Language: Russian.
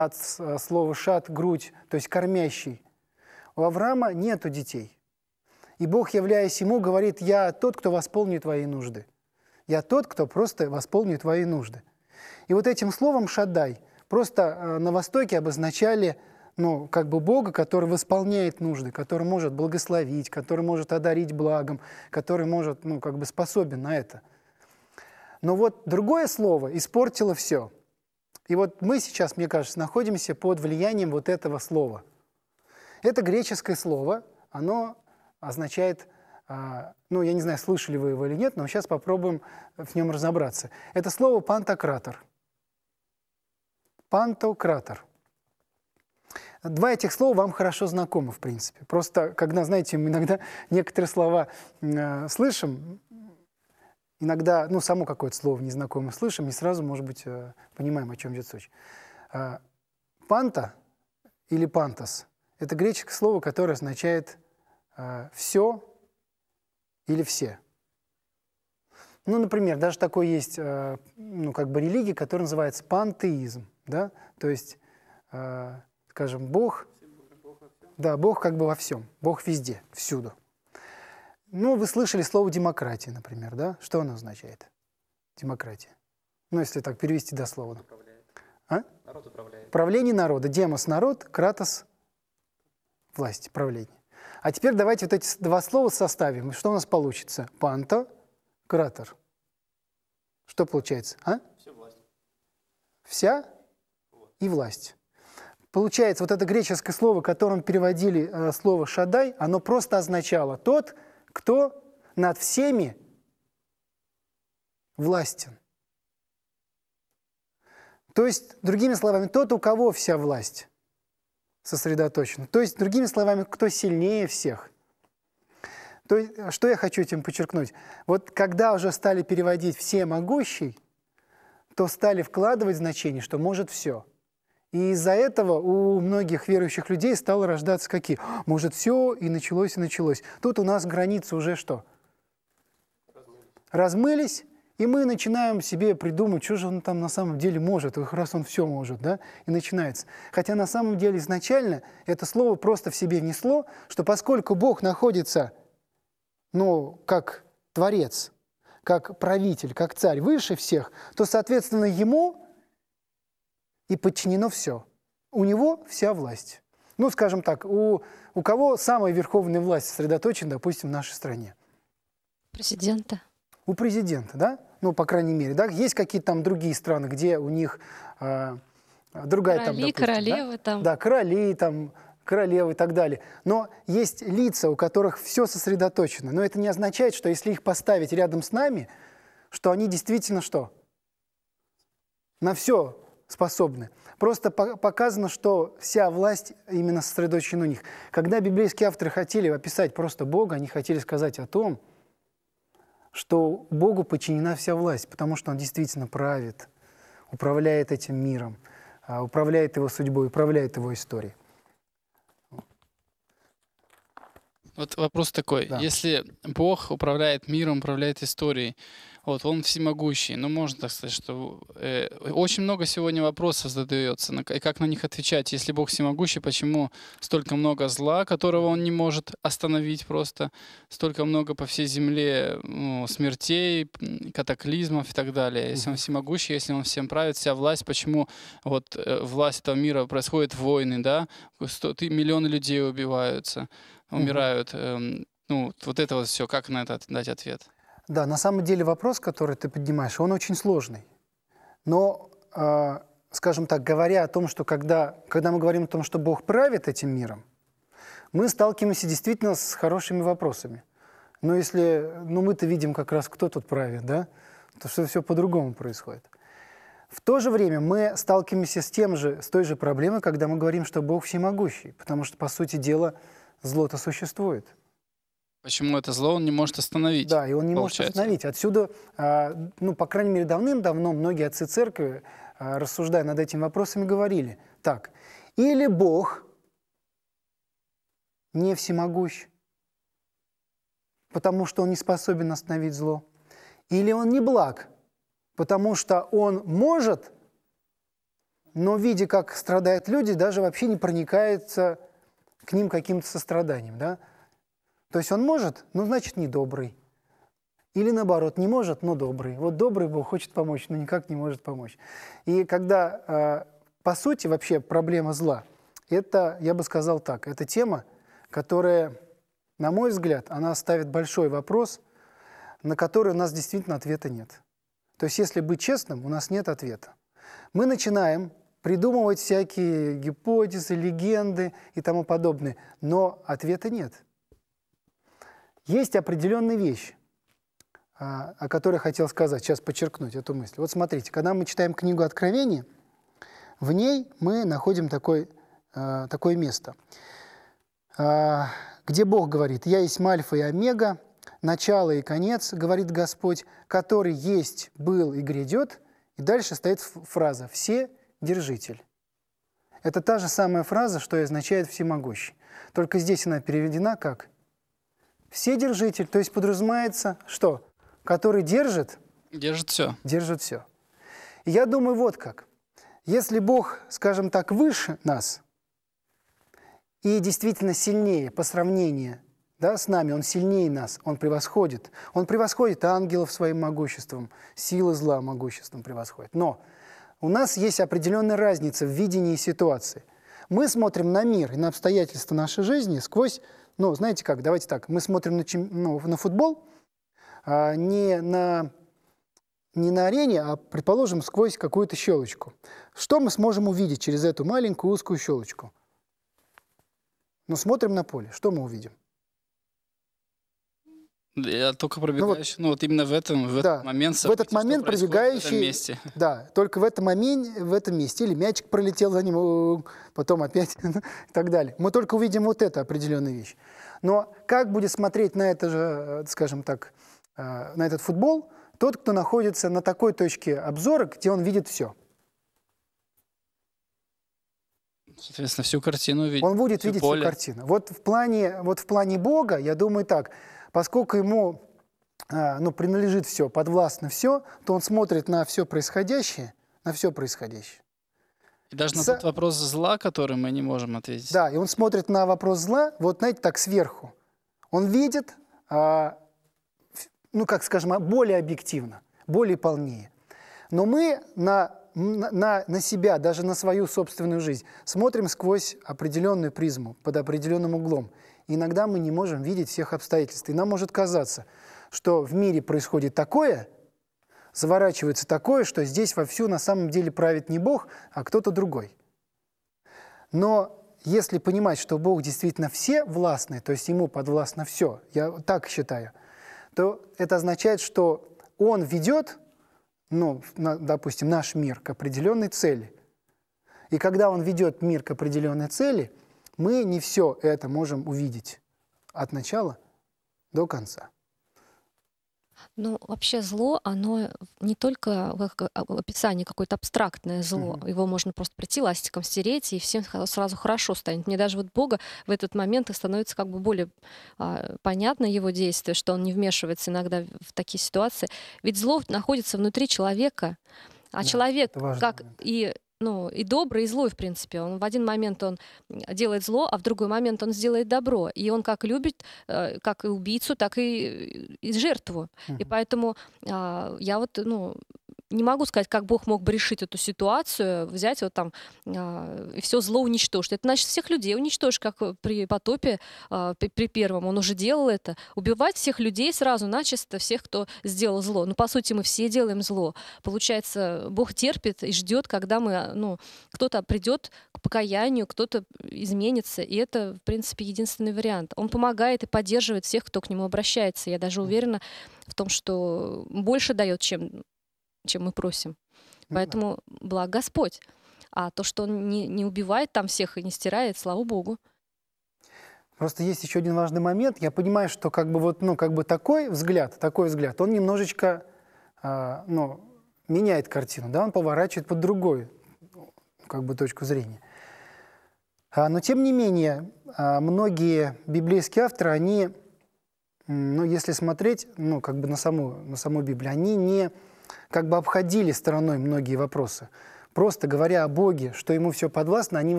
от слова «шат», грудь, то есть кормящий. У Авраама нету детей. И Бог, являясь ему, говорит: «Я тот, кто восполнит твои нужды». Я тот, кто просто восполнит твои нужды. И вот этим словом «шаддай» просто на Востоке обозначали как бы Бога, который восполняет нужды, который может благословить, который может одарить благом, который может, как бы способен на это. Но вот другое слово испортило все. И вот мы сейчас, мне кажется, находимся под влиянием вот этого слова. Это греческое слово, оно означает, я не знаю, слышали вы его или нет, но сейчас попробуем в нем разобраться. Это слово «пантократор». Пантократор. Два этих слова вам хорошо знакомы, в принципе. Просто, когда, знаете, мы иногда некоторые слова слышим, иногда, само какое-то слово незнакомое слышим, не сразу, может быть, понимаем, о чем идет суть. Панта или пантос – это греческое слово, которое означает «все» или «все». Например, даже такой есть, религия, которая называется пантеизм, да? То есть, скажем, Бог, да, Бог как бы во всем, Бог везде, всюду. Вы слышали слово «демократия», например, да? Что оно означает? Демократия. Если так перевести дословно. Народ управляет. Правление народа. Демос – народ, кратос – власть, правление. А теперь давайте вот эти два слова составим. И что у нас получится? Панто, кратор. Что получается? Вся власть. Вся и власть. Получается, вот это греческое слово, которым переводили слово «шаддай», оно просто означало «тот, кто над всеми властен». То есть, другими словами, тот, у кого вся власть сосредоточена. То есть, другими словами, кто сильнее всех. То есть, что я хочу этим подчеркнуть? Вот когда уже стали переводить «всемогущий», то стали вкладывать значение, что может все. И из-за этого у многих верующих людей стало рождаться какие? Может все, и началось, и началось. Тут у нас границы уже что? Размылись, и мы начинаем себе придумать, что же он там на самом деле может, раз он все может, да? И начинается. Хотя на самом деле изначально это слово просто в себе внесло, что поскольку Бог находится, как Творец, как правитель, как царь выше всех, то, соответственно, ему и подчинено все. У него вся власть. Скажем так, у кого самая верховная власть сосредоточена, допустим, в нашей стране? Президента. У президента, да? По крайней мере, да? Есть какие-то там другие страны, где у них другая короли, там, допустим, королевы да? там. Да, короли там, королевы и так далее. Но есть лица, у которых все сосредоточено. Но это не означает, что если их поставить рядом с нами, что они действительно что? На все способны. Просто показано, что вся власть именно сосредоточена у них. Когда библейские авторы хотели описать просто Бога, они хотели сказать о том, что Богу подчинена вся власть, потому что Он действительно правит, управляет этим миром, управляет его судьбой, управляет его историей. Вот вопрос такой. Да. Если Бог управляет миром, управляет историей, Он всемогущий, можно так сказать, что очень много сегодня вопросов задается, и как на них отвечать. Если Бог всемогущий, почему столько много зла, которого Он не может остановить просто, столько много по всей земле смертей, катаклизмов и так далее. Если Он всемогущий, если Он всем правит, вся власть, почему власть этого мира происходят войны, да, миллионы людей убиваются, умирают. Вот это вот все, как на это дать ответ? Да, на самом деле вопрос, который ты поднимаешь, он очень сложный. Но, скажем так, говоря о том, что когда мы говорим о том, что Бог правит этим миром, мы сталкиваемся действительно с хорошими вопросами. Но если, мы-то видим как раз, кто тут правит, да, то что все по-другому происходит. В то же время мы сталкиваемся с той же проблемой, когда мы говорим, что Бог всемогущий, потому что, по сути дела, зло-то существует. Почему это зло Он не может остановить? Да, и Он не может остановить. Отсюда, по крайней мере, давным-давно многие отцы церкви, рассуждая над этими вопросами, говорили так: или Бог не всемогущ, потому что Он не способен остановить зло, или Он не благ, потому что Он может но видя, как страдают люди, даже вообще не проникается к ним каким-то состраданием. Да? То есть он может, ну, значит, не добрый. Или наоборот, не может, но добрый. Вот добрый Бог хочет помочь, но никак не может помочь. И когда, по сути, вообще проблема зла, это, я бы сказал так, это тема, которая, на мой взгляд, она ставит большой вопрос, на который у нас действительно ответа нет. То есть, если быть честным, у нас нет ответа. Мы начинаем придумывать всякие гипотезы, легенды и тому подобное, но ответа нет. Есть определенные вещи, о которых я хотел сказать, сейчас подчеркнуть эту мысль. Вот смотрите, когда мы читаем книгу Откровения, в ней мы находим такое место, где Бог говорит: «Я есть Альфа и Омега, начало и конец, говорит Господь, который есть, был и грядет». И дальше стоит фраза «Вседержитель». Это та же самая фраза, что и означает «всемогущий». Только здесь она переведена как «Вседержитель», то есть подразумевается, что? Который держит? Держит все. Держит все. И я думаю, вот как. Если Бог, скажем так, выше нас и действительно сильнее по сравнению, да, с нами, Он сильнее нас, Он превосходит. Он превосходит ангелов своим могуществом, силы зла могуществом превосходит. Но у нас есть определенная разница в видении ситуации. Мы смотрим на мир и на обстоятельства нашей жизни сквозь, ну, знаете как, давайте так, мы смотрим на футбол, не на арене, а, предположим, сквозь какую-то щелочку. Что мы сможем увидеть через эту маленькую узкую щелочку? Ну, смотрим на поле. Что мы увидим? Я только пробегающий, вот именно в этот момент. В этот момент пробегающий, в этом месте. Да, только в этом месте, или мячик пролетел за ним, потом опять и так далее. Мы только увидим вот эту определенную вещь. Но как будет смотреть на это же, скажем так, на этот футбол тот, кто находится на такой точке обзора, где он видит все? Соответственно, всю картину видит. Он будет видеть всю картину. Вот в плане Бога, я думаю так, поскольку ему принадлежит все, подвластно все, то он смотрит на все происходящее, И даже на тот вопрос зла, который мы не можем ответить. Да, и он смотрит на вопрос зла, вот, знаете, так сверху. Он видит, более объективно, более полнее. Но мы на себя, даже на свою собственную жизнь, смотрим сквозь определенную призму, под определенным углом. И иногда мы не можем видеть всех обстоятельств. И нам может казаться, что в мире происходит такое, заворачивается такое, что здесь вовсю на самом деле правит не Бог, а кто-то другой. Но если понимать, что Бог действительно всевластный, то есть Ему подвластно все, я так считаю, то это означает, что Он ведет, допустим, наш мир к определенной цели. И когда Он ведет мир к определенной цели, мы не все это можем увидеть от начала до конца. Ну, вообще зло, оно не только в описании какое-то абстрактное зло. Его можно просто прийти, ластиком стереть, и всем сразу хорошо станет. Мне даже вот Бога в этот момент становится как бы более понятно его действие, что он не вмешивается иногда в такие ситуации. Ведь зло находится внутри человека, а человек, как и добрый, и злой, в принципе. Он в один момент он делает зло, а в другой момент он сделает добро. И он как любит, как и убийцу, так и жертву. И поэтому я вот, не могу сказать, как Бог мог бы решить эту ситуацию, взять вот там и все зло уничтожить. Это значит всех людей уничтожить, как при потопе, при первом. Он уже делал это. Убивать всех людей сразу, начисто, всех, кто сделал зло. Ну, по сути, мы все делаем зло. Получается, Бог терпит и ждет, когда кто-то придет к покаянию, кто-то изменится. И это, в принципе, единственный вариант. Он помогает и поддерживает всех, кто к нему обращается. Я даже уверена в том, что больше дает, чем мы просим. Поэтому благ Господь. А то, что Он не убивает там всех и не стирает, слава Богу. Просто есть еще один важный момент. Я понимаю, что такой взгляд, он немножечко меняет картину, да, он поворачивает под другую точку зрения. Но тем не менее, многие библейские авторы, они, если смотреть, на саму Библию, они не обходили стороной многие вопросы. просто говоря о Боге, что ему все подвластно, они